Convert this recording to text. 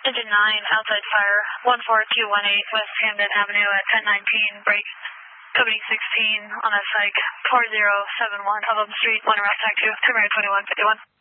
Engine 9, outside fire, 14218 West Hamden Avenue at 1019, break. Company 16 on a psych, 4071 Elm Street, 1 around TAC 2, Primary 2151.